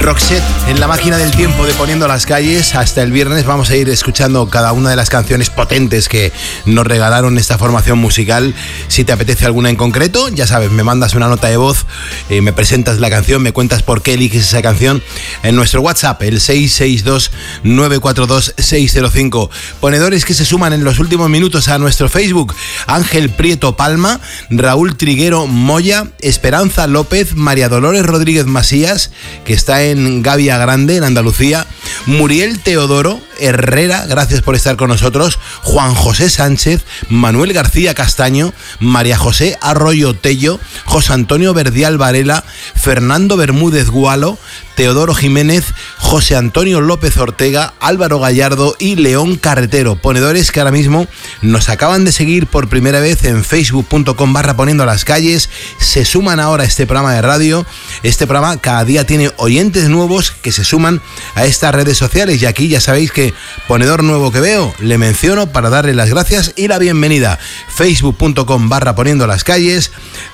Roxette en la máquina del tiempo de Poniendo las Calles. Hasta el viernes vamos a ir escuchando cada una de las canciones potentes que nos regalaron esta formación musical. Si te apetece alguna en concreto, ya sabes, me mandas una nota de voz, me presentas la canción, me cuentas por qué eliges esa canción en nuestro WhatsApp, el 662-942-605. Ponedores que se suman en los últimos minutos a nuestro Facebook: Ángel Prieto Palma, Raúl Triguero Moya, Esperanza López, María Dolores Rodríguez Masías, que está en Gavia Grande, en Andalucía, Muriel Teodoro Herrera, gracias por estar con nosotros, Juan José Sánchez, Manuel García Castaño, María José Arroyo Tello, José Antonio Verdial Varela, Fernando Bermúdez Gualo, Teodoro Jiménez, José Antonio López Ortega, Álvaro Gallardo y León Carretero. Ponedores que ahora mismo nos acaban de seguir por primera vez en facebook.com/Poniendo las Calles. Se suman ahora a este programa de radio. Este programa cada día tiene oyentes nuevos que se suman a estas redes sociales, y aquí ya sabéis que ponedor nuevo que veo, le menciono para darle las gracias y la bienvenida. facebook.com/Poniendo las Calles.